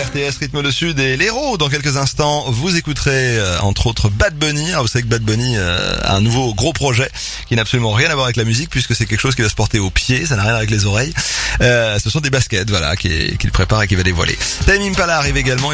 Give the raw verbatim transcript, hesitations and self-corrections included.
R T S, Rythme le Sud et l'Hérault. Dans quelques instants, vous écouterez euh, entre autres Bad Bunny. Alors, vous savez que Bad Bunny euh, a un nouveau gros projet qui n'a absolument rien à voir avec la musique puisque c'est quelque chose qui va se porter aux pieds, ça n'a rien à voir avec les oreilles. Euh, ce sont des baskets, voilà, qu'il qu'il prépare et qu'il va dévoiler. Tame Impala arrive également.